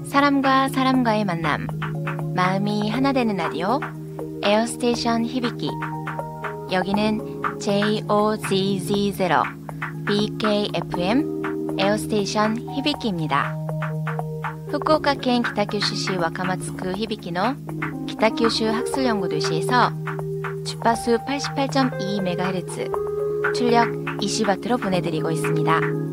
사람과 사람과의 만남, 마음이 하나 되는 라디오, 에어스테이션 히비키. 여기는 JOZZ0 BKFM 에어스테이션 히비키입니다. 후쿠오카県北九州市若松区響の北九州학술연구도시에서 주파수 88.2MHz, 출력 20W로 보내드리고 있습니다.